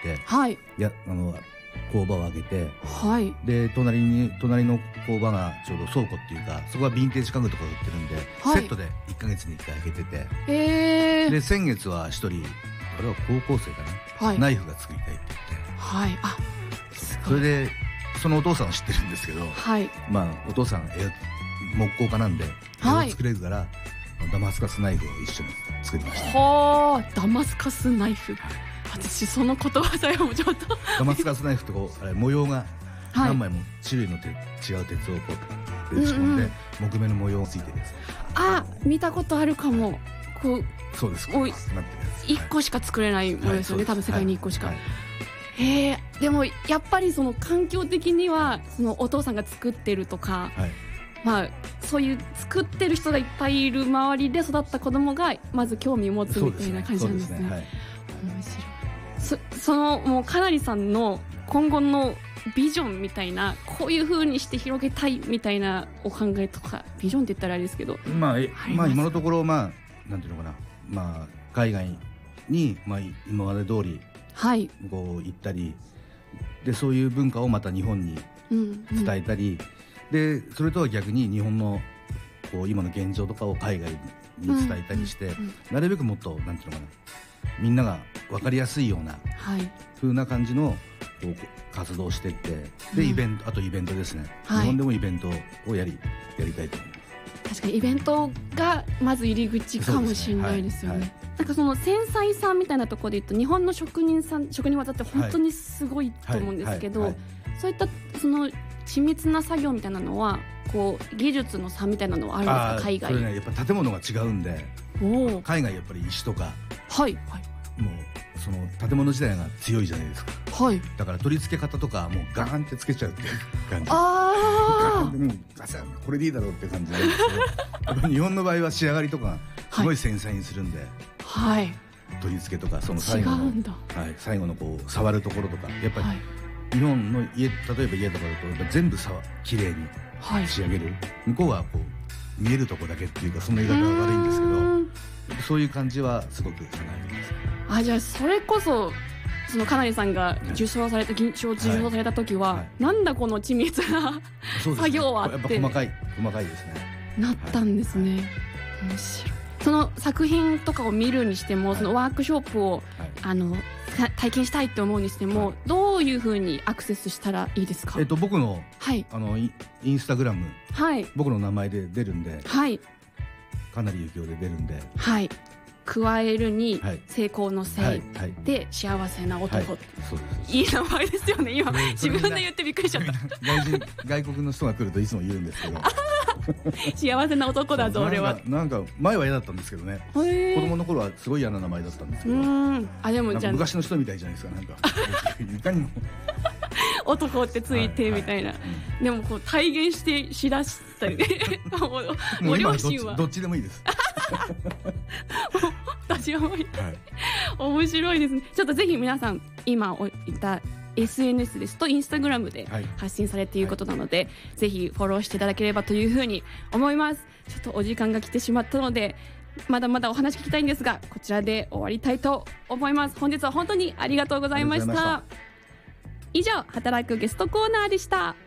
て、 はい、 工場を開けて、 はい、 で隣の工場がちょうど倉庫っていうか、そこはヴィンテージ家具とか売ってるんで、 はい、 セットで1ヶ月に1回開けてて、 で先月は一人、あれは高校生かな、ナイフが作りたいって言って、 はい、あ、すごい。 それでそのお父さんを知ってるんですけど、 はい、 お父さん木工家なんで絵を作れるから、ダマスカスナイフを一緒に作りました。 はあ、ダマスカスナイフ、私その言葉さえもちょっとダマスカスナイフとあれ模様が何枚も種類の違う鉄をこう打ち込んで、木目の模様がついてるやつ。 あ、見たことあるかも。こう、 そうです。こうなってるやつ。 1個しか作れないものですよね、多分世界に1個しか。でもやっぱりその環境的にはそのお父さんが作ってるとか、そういう作ってる人がいっぱいいる周りで育った子供がまず興味を持つみたいな感じなんですね。面白い。そのもうかなりさんの今後のビジョンみたいな、こういう風にして広げたいみたいなお考えとか、ビジョンって言ったらあれですけど、 今のところなんていうのかな、海外に今まで通りこう行ったりで、そういう文化をまた日本に伝えたり、でそれとは逆に日本のこう今の現状とかを海外に伝えたりして、なるべくもっとなんていうのかな、みんなが分かりやすいような風な感じのこう活動をしていって、であとイベントですね、日本でもイベントをやりたいと思います。 確かにイベントがまず入り口かもしれないですよね。なんかその繊細さみたいなところで言うと、日本の職人技って本当にすごいと思うんですけど、そういったその緻密な作業みたいなのはこう技術の差みたいなのはあるんですか、海外。 それね、やっぱ建物が違うんで、海外やっぱり石とか、もうその建物自体が強いじゃないですか。だから取り付け方とかもうガーンってつけちゃうっていう感じ。ガーンってもうガサン、これでいいだろうって感じなんですけど、日本の場合は仕上がりとかすごい繊細にするんで、取り付けとかその最後のこう触るところとか、やっぱり日本の例えば家とかだと全部綺麗に仕上げる、向こうはこう見えるとこだけっていうか、その言い方は悪いんですけど、そういう感じはすごく考えてます。 じゃあそれこそそのかなりさんが受賞された時は、なんだこの緻密な作業はって、 やっぱ細かいですね、 なったんですね。面白い。その作品とかを見るにしても、そのワークショップを体験したいって思うにしても、どういうふうにアクセスしたらいいですか？ 僕のインスタグラム、僕の名前で出るんで、かなりゆきおで出るんで、加えるに成功のせいで幸せな男、いい名前ですよね。今自分で言ってびっくりしちゃった。 外国の人が来るといつも言うんですけど幸せな男だぞ俺は。 なんか前は嫌だったんですけどね、子供の頃はすごい嫌な名前だったんですけど、 でもじゃあ昔の人みたいじゃないですか、なんかいかにも男ってついてみたいな。でもこう体現してしだしたりねご両親はどっちでもいいです私は面白いですね。ちょっとぜひ皆さん今言った SNS ですとインスタグラムで発信されていることなので、ぜひフォローしていただければというふうに思います。ちょっとお時間が来てしまったので、まだまだお話聞きたいんですが、こちらで終わりたいと思います。本日は本当にありがとうございました。以上、働くゲストコーナーでした。